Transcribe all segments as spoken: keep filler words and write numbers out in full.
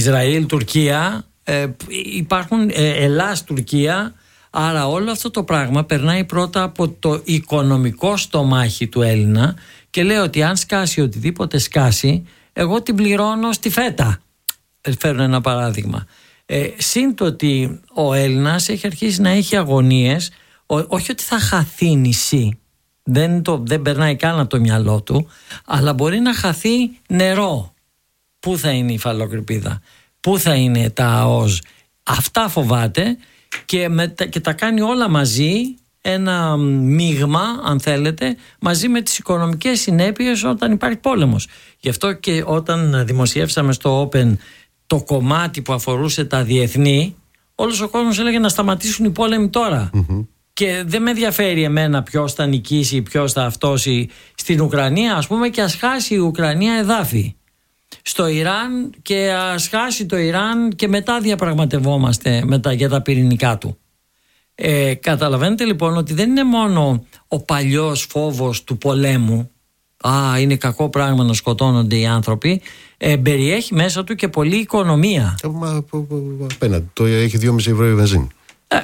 Ισραήλ-Τουρκία, ε, υπάρχουν ε, Ελλάς-Τουρκία. Άρα όλο αυτό το πράγμα περνάει πρώτα από το οικονομικό στομάχι του Έλληνα και λέει ότι αν σκάσει οτιδήποτε σκάσει, εγώ την πληρώνω στη φέτα. Φέρνω ένα παράδειγμα. Ε, συν το ότι ο Έλληνας έχει αρχίσει να έχει αγωνίες, ό, όχι ότι θα χαθεί νησί, δεν, το, δεν περνάει καν από το μυαλό του, αλλά μπορεί να χαθεί νερό. Πού θα είναι η υφαλοκρηπίδα, πού θα είναι τα ΑΟΣ, αυτά φοβάται και, με, και τα κάνει όλα μαζί, ένα μείγμα αν θέλετε, μαζί με τις οικονομικές συνέπειες όταν υπάρχει πόλεμος. Γι' αυτό και όταν δημοσιεύσαμε στο Open το κομμάτι που αφορούσε τα διεθνή, όλος ο κόσμος έλεγε να σταματήσουν οι πόλεμοι τώρα. Mm-hmm. Και δεν με ενδιαφέρει εμένα ποιος θα νικήσει, ποιος θα αυτόσει στην Ουκρανία, ας πούμε, και ας χάσει η Ουκρανία εδάφη στο Ιράν και ας χάσει το Ιράν και μετά διαπραγματευόμαστε μετά για τα πυρηνικά του. Ε, καταλαβαίνετε λοιπόν ότι δεν είναι μόνο ο παλιός φόβος του πολέμου, α, είναι κακό πράγμα να σκοτώνονται οι άνθρωποι, ε, περιέχει μέσα του και πολλή οικονομία. Μα απέναντι, το έχει δυόμισι ευρώ η βενζίνη. Ε.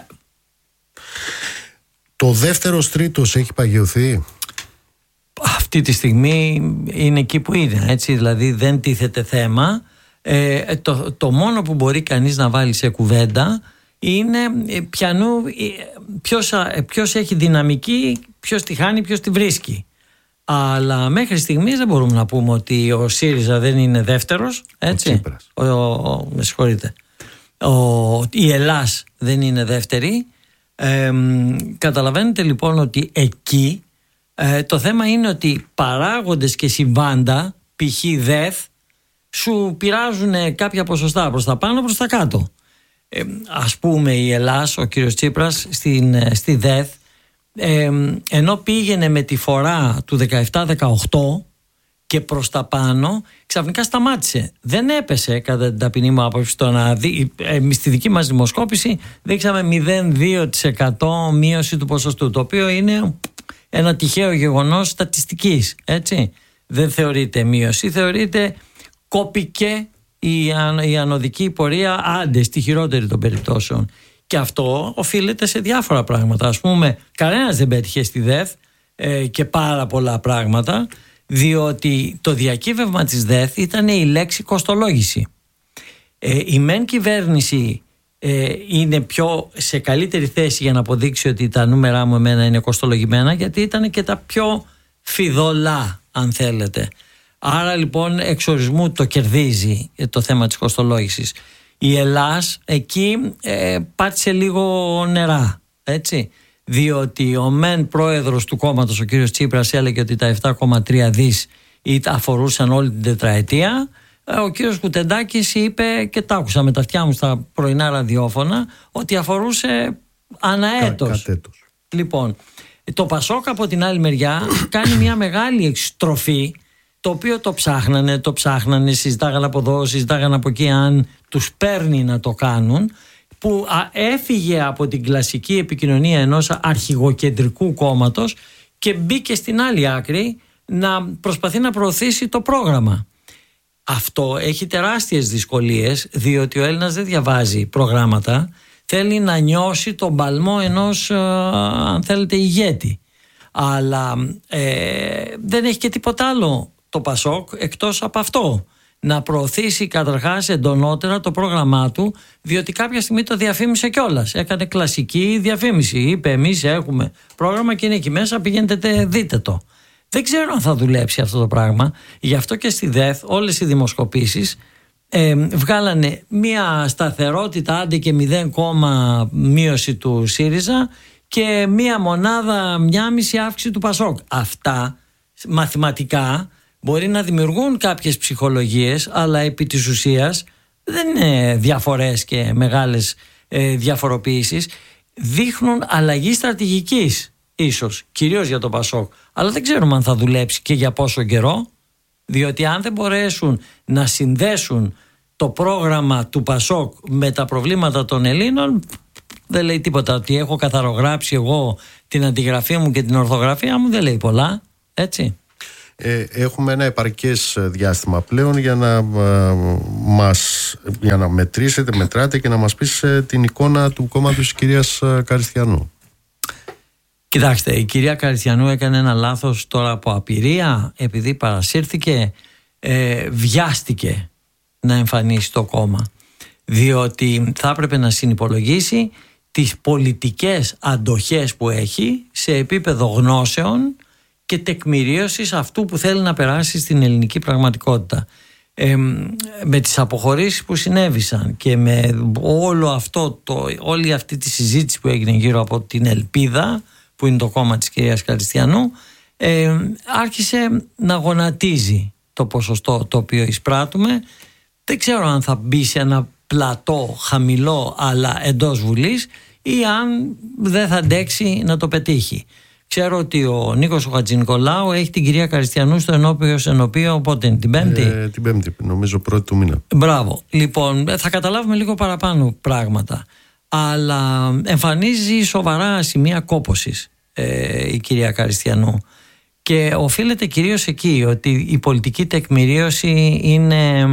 Το δεύτερος τρίτος έχει παγιωθεί. Αυτή τη στιγμή είναι εκεί που είναι, έτσι, δηλαδή δεν τίθεται θέμα. Ε, το, το μόνο που μπορεί κανείς να βάλει σε κουβέντα είναι πιανού, ποιος, ποιος έχει δυναμική, ποιος τη χάνει, ποιος τη βρίσκει. Αλλά μέχρι στιγμής δεν μπορούμε να πούμε ότι ο ΣΥΡΙΖΑ δεν είναι δεύτερος, έτσι. Ο, ο, ο, με συγχωρείτε. Ο, η Ελλάς δεν είναι δεύτερη. Ε, καταλαβαίνετε λοιπόν ότι εκεί ε, το θέμα είναι ότι παράγοντες και συμβάντα, π.χ. ΔΕΘ, σου πειράζουν κάποια ποσοστά προς τα πάνω, προς τα κάτω. Ε, ας πούμε η Ελλάς, ο κύριος Τσίπρας στην, στη ΔΕΘ, ε, ενώ πήγαινε με τη φορά του δεκαεπτά δεκαοκτώ και προς τα πάνω, ξαφνικά σταμάτησε. Δεν έπεσε κατά την ταπεινή μου άποψη το να δει. Εμείς στη δική μας δημοσκόπηση δείξαμε μηδέν κόμμα δύο τοις εκατό μείωση του ποσοστού, το οποίο είναι ένα τυχαίο γεγονός στατιστικής, έτσι. Δεν θεωρείται μείωση, θεωρείται κόπηκε η, αν, η ανωδική πορεία, άντε στη χειρότερη των περιπτώσεων. Και αυτό οφείλεται σε διάφορα πράγματα. Ας πούμε, κανένας δεν πέτυχε στη ΔΕΘ ε, και πάρα πολλά πράγματα, διότι το διακύβευμα της ΔΕΘ ήταν η λέξη κοστολόγηση. Ε, η μεν κυβέρνηση ε, είναι πιο σε καλύτερη θέση για να αποδείξει ότι τα νούμερά μου εμένα είναι κοστολογημένα, γιατί ήταν και τα πιο φιδωλά, αν θέλετε. Άρα λοιπόν εξορισμού το κερδίζει το θέμα της κοστολόγησης. Η Ελλάς εκεί ε, πάτησε λίγο νερά, έτσι, διότι ο μεν πρόεδρος του κόμματος, ο κύριος Τσίπρας, έλεγε ότι τα επτά κόμμα τρία δις αφορούσαν όλη την τετραετία. Ο κύριος Κουτεντάκης είπε, και τα άκουσα με τα αυτιά μου στα πρωινά ραδιόφωνα, ότι αφορούσε αναέτος. Κα, λοιπόν, το Πασόκ από την άλλη μεριά κάνει μια μεγάλη εξτροφή, το οποίο το ψάχνανε, το ψάχνανε, συζητάγανε από εδώ, συζητάγανε από εκεί αν τους παίρνει να το κάνουν, που έφυγε από την κλασική επικοινωνία ενός αρχηγοκεντρικού κόμματος και μπήκε στην άλλη άκρη να προσπαθεί να προωθήσει το πρόγραμμα. Αυτό έχει τεράστιες δυσκολίες, διότι ο Έλληνας δεν διαβάζει προγράμματα, θέλει να νιώσει τον παλμό ενός, αν θέλετε, ηγέτη. Αλλά ε, δεν έχει και τίποτα άλλο το Πασόκ εκτός από αυτό. Να προωθήσει καταρχάς εντονότερα το πρόγραμμά του, διότι κάποια στιγμή το διαφήμισε κιόλας. Έκανε κλασική διαφήμιση. Είπε, εμείς έχουμε πρόγραμμα και είναι εκεί μέσα, πηγαίνετε δείτε το. Δεν ξέρω αν θα δουλέψει αυτό το πράγμα. Γι' αυτό και στη ΔΕΘ όλες οι δημοσκοπήσεις ε, βγάλανε μια σταθερότητα, άντε και μηδέν κόμμα μείωση του ΣΥΡΙΖΑ και μια μονάδα, μια μισή αύξηση του ΠΑΣΟΚ. Αυτά μαθηματικά μπορεί να δημιουργούν κάποιες ψυχολογίες, αλλά επί της ουσίας δεν είναι διαφορές και μεγάλες ε, διαφοροποιήσεις. Δείχνουν αλλαγή στρατηγικής ίσως, κυρίως για το ΠΑΣΟΚ. Αλλά δεν ξέρουμε αν θα δουλέψει και για πόσο καιρό, διότι αν δεν μπορέσουν να συνδέσουν το πρόγραμμα του ΠΑΣΟΚ με τα προβλήματα των Ελλήνων, δεν λέει τίποτα. Ότι έχω καθαρογράψει εγώ την αντιγραφή μου και την ορθογραφία μου, δεν λέει πολλά, έτσι. ε, έχουμε ένα επαρκές διάστημα πλέον για να, ε, μας, για να μετρήσετε, μετράτε και να μας πεις ε, την εικόνα του κόμματος της κυρίας Καριστιανού. Κοιτάξτε, η κυρία Καριστιανού έκανε ένα λάθος τώρα από απειρία, επειδή παρασύρθηκε, ε, βιάστηκε να εμφανίσει το κόμμα, διότι θα έπρεπε να συνυπολογίσει τις πολιτικές αντοχές που έχει σε επίπεδο γνώσεων και τεκμηρίωσης αυτού που θέλει να περάσει στην ελληνική πραγματικότητα. Ε, με τις αποχωρήσεις που συνέβησαν και με όλο αυτό το, όλη αυτή τη συζήτηση που έγινε γύρω από την Ελπίδα, που είναι το κόμμα της κυρίας Καριστιανού, ε, άρχισε να γονατίζει το ποσοστό το οποίο εισπράττουμε. Δεν ξέρω αν θα μπει σε ένα πλατό χαμηλό αλλά εντός Βουλής, ή αν δεν θα αντέξει να το πετύχει. Ξέρω ότι ο Νίκος ο Χατζηνικολάου έχει την κυρία Καριστιανού στο ενώπιο ενώπιο, οπότε είναι την Πέμπτη. Ε, την Πέμπτη, νομίζω πρώτη του μήνα. Μπράβο. Λοιπόν, θα καταλάβουμε λίγο παραπάνω πράγματα. Αλλά εμφανίζει σοβαρά σημεία κόπωσης ε, η κυρία Καριστιανού. Και οφείλεται κυρίως εκεί ότι η πολιτική τεκμηρίωση είναι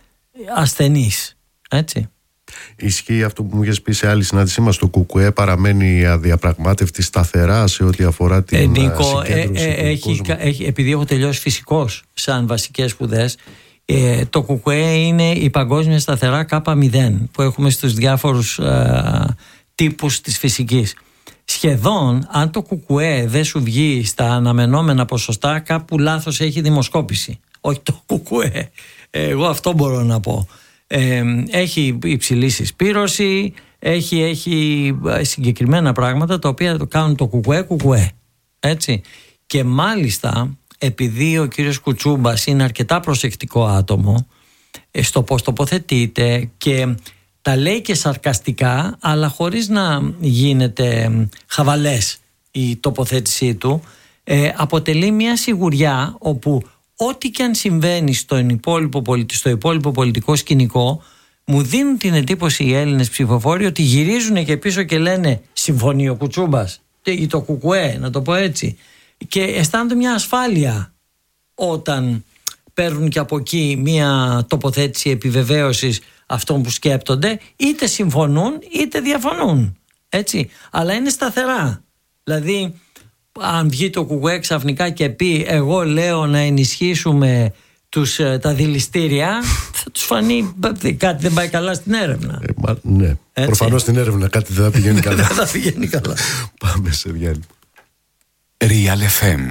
ασθενής. Έτσι. Ισχύει αυτό που μου είχες πει σε άλλη συνάντησή μας, το ΚΚΕ παραμένει αδιαπραγμάτευτη σταθερά σε ό,τι αφορά την ε, Νίκο, συγκέντρωση ε, ε, έχει, έχει, επειδή έχω τελειώσει φυσικός σαν βασικές σπουδές, ε, το ΚΚΕ είναι η παγκόσμια σταθερά Κ μηδέν που έχουμε στους διάφορους ε, τύπους της φυσικής. Σχεδόν, αν το ΚΚΕ δεν σου βγει στα αναμενόμενα ποσοστά, κάπου λάθος έχει δημοσκόπηση. Όχι το ΚΚΕ. Εγώ αυτό μπορώ να πω. Ε, έχει υψηλή συσπήρωση, έχει, έχει συγκεκριμένα πράγματα τα οποία το κάνουν το ΚΚΕ ΚΚΕ. Έτσι. Και μάλιστα, επειδή ο κύριος Κουτσούμπας είναι αρκετά προσεκτικό άτομο στο πώς τοποθετείται και τα λέει και σαρκαστικά, αλλά χωρίς να γίνεται χαβαλές η τοποθέτησή του, ε, αποτελεί μια σιγουριά όπου ό,τι και αν συμβαίνει στο υπόλοιπο, στο υπόλοιπο πολιτικό σκηνικό, μου δίνουν την εντύπωση οι Έλληνες ψηφοφόροι ότι γυρίζουν και πίσω και λένε συμφωνεί ο Κουτσούμπας ή το ΚΚΕ, να το πω έτσι, και αισθάνονται μια ασφάλεια όταν παίρνουν και από εκεί μια τοποθέτηση επιβεβαίωσης αυτών που σκέπτονται, είτε συμφωνούν είτε διαφωνούν, έτσι, αλλά είναι σταθερά. Δηλαδή, αν βγει το ΚΚΕ ξαφνικά και πει εγώ λέω να ενισχύσουμε τους, τα δηληστήρια, θα τους φανεί κάτι δεν πάει καλά στην έρευνα. Ε, μα, ναι, προφανώς στην έρευνα κάτι δεν θα πηγαίνει καλά. Δεν θα πηγαίνει καλά. Πάμε σε διάλειμμα. Real εφ εμ.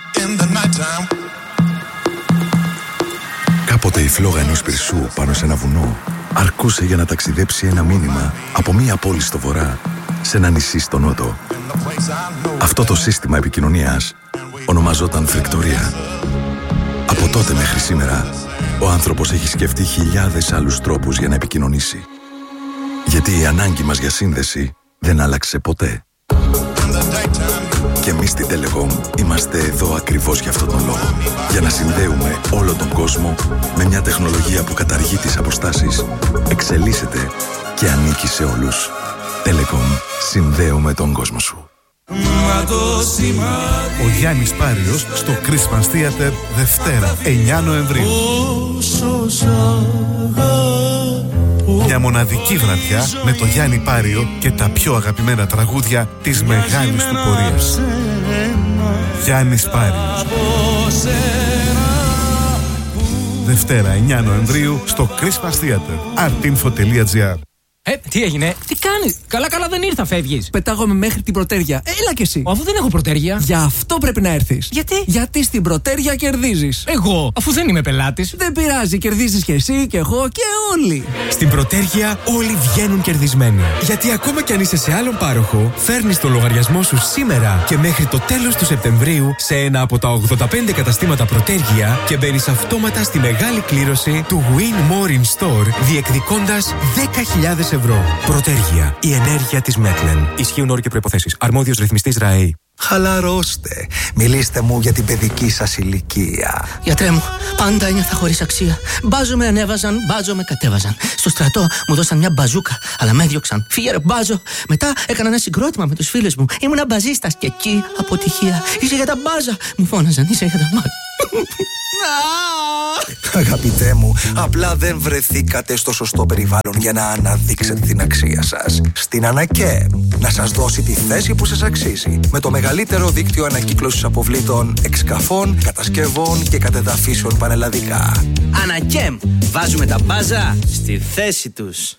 Κάποτε η φλόγα ενός πυρσού πάνω σε ένα βουνό αρκούσε για να ταξιδέψει ένα μήνυμα από μία πόλη στο βορρά σε ένα νησί στο νότο. Αυτό το σύστημα επικοινωνίας ονομαζόταν φρικτορία. Από τότε μέχρι σήμερα, ο άνθρωπος έχει σκεφτεί χιλιάδες άλλους τρόπους για να επικοινωνήσει. Γιατί η ανάγκη μας για σύνδεση δεν άλλαξε ποτέ. Και εμείς στην Telecom είμαστε εδώ ακριβώς για αυτόν τον λόγο. Για να συνδέουμε όλο τον κόσμο με μια τεχνολογία που καταργεί τις αποστάσεις, εξελίσσεται και ανήκει σε όλους. Telecom. Συνδέουμε τον κόσμο σου. Ο Γιάννης Πάριος στο Christmas Theater Δευτέρα εννιά Νοεμβρίου. Μια μοναδική βραδιά με το Γιάννη Πάριο και τα πιο αγαπημένα τραγούδια της μεγάλης του πορείας. Γιάννης Πάριος. Δευτέρα εννιά Νοεμβρίου στο Christmas Theater. artinfo τελεία gr. Ε, τι έγινε, τι κάνει, καλά καλά δεν ήρθα, φεύγεις. Πετάγομαι μέχρι την Πρωτέρια. Έλα κι εσύ. Αφού δεν έχω Πρωτέρια. Γι' αυτό πρέπει να έρθεις. Γιατί? Γιατί στην Πρωτέρια κερδίζεις. Εγώ, αφού δεν είμαι πελάτης. Δεν πειράζει, κερδίζεις κι εσύ και εγώ και όλοι. Στην Πρωτέρια όλοι βγαίνουν κερδισμένοι. Γιατί ακόμα κι αν είσαι σε άλλον πάροχο, φέρνεις το λογαριασμό σου σήμερα και μέχρι το τέλος του Σεπτεμβρίου σε ένα από τα ογδόντα πέντε καταστήματα Πρωτέρια και μπαίνεις αυτόματα στη μεγάλη κλήρωση του Win More in Store, διεκδικώντας δέκα χιλιάδες ευρώ. Πρωτέργεια. Η ενέργεια της Μέτλεν. Ισχύουν όροι και προϋποθέσεις. Αρμόδιος ρυθμιστής ΡΑΕΗ. Χαλαρώστε. Μιλήστε μου για την παιδική σας ηλικία. Γιατρέ μου, πάντα ένιωθα χωρίς αξία. Μπάζο με ανέβαζαν, μπάζο με κατέβαζαν. Στο στρατό μου δώσαν μια μπαζούκα, αλλά με έδιωξαν. Φύγε ρε μπάζο. Μετά έκανα ένα συγκρότημα με τους φίλους μου. Ήμουνα μπαζίστας και εκεί αποτυχία. Είσαι για τα μπάζα. Μου φώναζαν, είσαι για τα μπάζα. Αγαπητέ μου, απλά δεν βρεθήκατε στο σωστό περιβάλλον για να αναδείξετε την αξία σας. Στην Ανακέμ, να σας δώσει τη θέση που σας αξίζει. Με το μεγαλύτερο δίκτυο ανακύκλωσης αποβλήτων, εξκαφών, κατασκευών και κατεδαφίσεων πανελλαδικά. Ανακέμ, βάζουμε τα μπάζα στη θέση τους.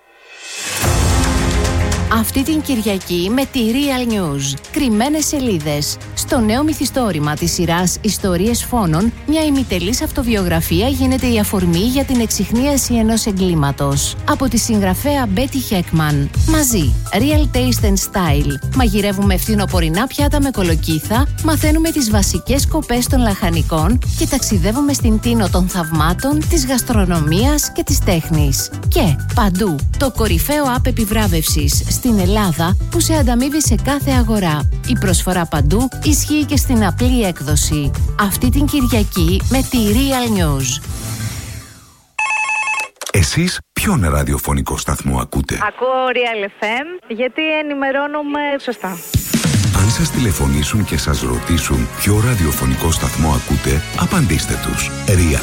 Αυτή την Κυριακή με τη Real News. Κρυμμένες σελίδες. Στο νέο μυθιστόρημα της σειράς Ιστορίες Φόνων, μια ημιτελής αυτοβιογραφία γίνεται η αφορμή για την εξιχνίαση ενός εγκλήματος. Από τη συγγραφέα Betty Heckman. Μαζί, Real Taste and Style. Μαγειρεύουμε φθινοπορεινά πιάτα με κολοκύθα, μαθαίνουμε τις βασικές σκοπές των λαχανικών και ταξιδεύουμε στην τίνο των θαυμάτων, της γαστρονομίας και της τέχνης. Και παντού, το κορυφαίο app επιβράβευσης στην Ελλάδα που σε ανταμείβει σε κάθε αγορά. Η προσφορά παντού ισχύει και στην απλή έκδοση. Αυτή την Κυριακή με τη Real News. Εσείς ποιον ραδιοφωνικό σταθμό ακούτε? Ακούω Real εφ εμ γιατί ενημερώνομαι σωστά. Αν σας τηλεφωνήσουν και σας ρωτήσουν ποιο ραδιοφωνικό σταθμό ακούτε, απαντήστε τους. Real